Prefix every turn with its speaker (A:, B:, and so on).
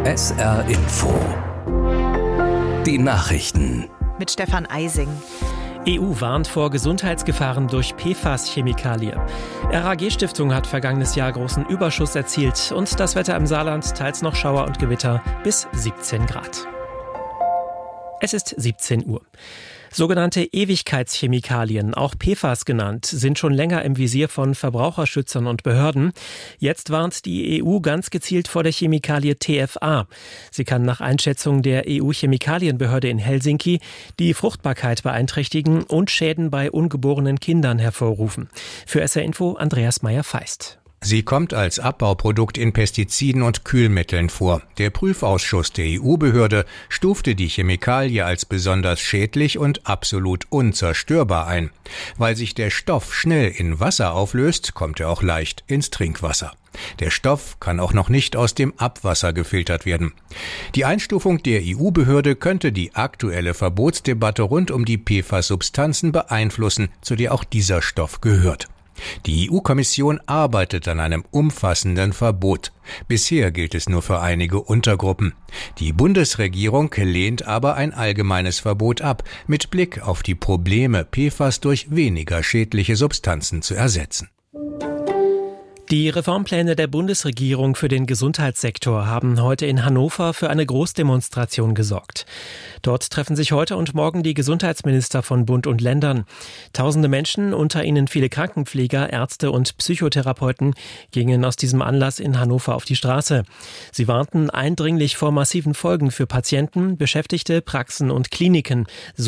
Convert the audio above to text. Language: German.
A: SR Info. Die Nachrichten.
B: Mit Stefan Eising.
C: EU warnt vor Gesundheitsgefahren durch PFAS-Chemikalie. RAG-Stiftung hat vergangenes Jahr großen Überschuss erzielt und das Wetter im Saarland teils noch Schauer und Gewitter bis 17 Grad. Es ist 17 Uhr. Sogenannte Ewigkeitschemikalien, auch PFAS genannt, sind schon länger im Visier von Verbraucherschützern und Behörden. Jetzt warnt die EU ganz gezielt vor der Chemikalie TFA. Sie kann nach Einschätzung der EU-Chemikalienbehörde in Helsinki die Fruchtbarkeit beeinträchtigen und Schäden bei ungeborenen Kindern hervorrufen. Für SR Info Andreas Meyer-Feist.
D: Sie kommt als Abbauprodukt in Pestiziden und Kühlmitteln vor. Der Prüfausschuss der EU-Behörde stufte die Chemikalie als besonders schädlich und absolut unzerstörbar ein. Weil sich der Stoff schnell in Wasser auflöst, kommt er auch leicht ins Trinkwasser. Der Stoff kann auch noch nicht aus dem Abwasser gefiltert werden. Die Einstufung der EU-Behörde könnte die aktuelle Verbotsdebatte rund um die PFAS-Substanzen beeinflussen, zu der auch dieser Stoff gehört. Die EU-Kommission arbeitet an einem umfassenden Verbot. Bisher gilt es nur für einige Untergruppen. Die Bundesregierung lehnt aber ein allgemeines Verbot ab, mit Blick auf die Probleme, PFAS durch weniger schädliche Substanzen zu ersetzen.
C: Die Reformpläne der Bundesregierung für den Gesundheitssektor haben heute in Hannover für eine Großdemonstration gesorgt. Dort treffen sich heute und morgen die Gesundheitsminister von Bund und Ländern. Tausende Menschen, unter ihnen viele Krankenpfleger, Ärzte und Psychotherapeuten, gingen aus diesem Anlass in Hannover auf die Straße. Sie warnten eindringlich vor massiven Folgen für Patienten, Beschäftigte, Praxen und Kliniken.